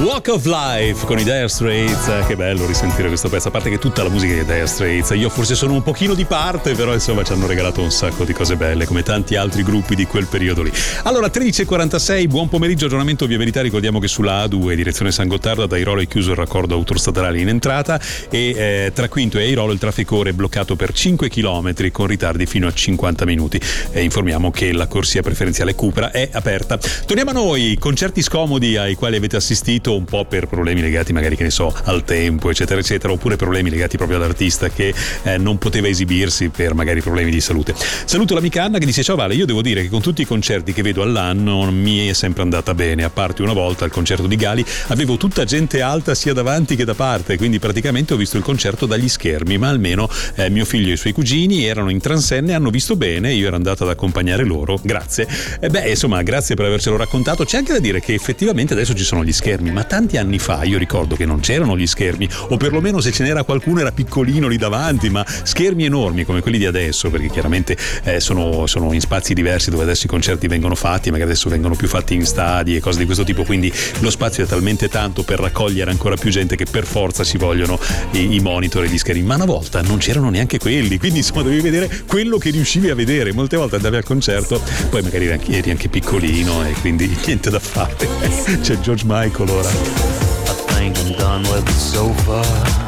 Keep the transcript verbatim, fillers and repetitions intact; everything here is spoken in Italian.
Walk of Life con i Dire Straits, che bello risentire questo pezzo, a parte che tutta la musica dei Dire Straits, io forse sono un pochino di parte, però insomma ci hanno regalato un sacco di cose belle, come tanti altri gruppi di quel periodo lì. Allora, tredici e quarantasei, buon pomeriggio, aggiornamento via verità, ricordiamo che sulla A due direzione San Gottardo ad Airolo è chiuso il raccordo autostradale in entrata e eh, tra Quinto e Airolo il traffico ora è bloccato per cinque chilometri con ritardi fino a cinquanta minuti e informiamo che la corsia preferenziale Cupra è aperta. Torniamo a noi, concerti scomodi ai quali avete assistito un po' per problemi legati magari, che ne so, al tempo eccetera eccetera, oppure problemi legati proprio all'artista che eh, non poteva esibirsi per magari problemi di salute. Saluto l'amica Anna che dice: ciao Vale, io devo dire che con tutti i concerti che vedo all'anno mi è sempre andata bene, a parte una volta al concerto di Gali avevo tutta gente alta sia davanti che da parte, quindi praticamente ho visto il concerto dagli schermi, ma almeno eh, mio figlio e i suoi cugini erano in transenne e hanno visto bene, io ero andato ad accompagnare loro, grazie. E beh, insomma, grazie per avercelo raccontato. C'è anche da dire che effettivamente adesso ci sono gli schermi, ma tanti anni fa io ricordo che non c'erano gli schermi, o perlomeno se ce n'era qualcuno era piccolino lì davanti, ma schermi enormi come quelli di adesso, perché chiaramente eh, sono, sono in spazi diversi dove adesso i concerti vengono fatti, magari adesso vengono più fatti in stadi e cose di questo tipo, quindi lo spazio è talmente tanto per raccogliere ancora più gente che per forza ci vogliono i, i monitor e gli schermi, ma una volta non c'erano neanche quelli, quindi insomma dovevi vedere quello che riuscivi a vedere. Molte volte andavi al concerto, poi magari eri anche, eri anche piccolino e quindi niente da fare. C'è George Michael ora. I think I'm done with the sofa.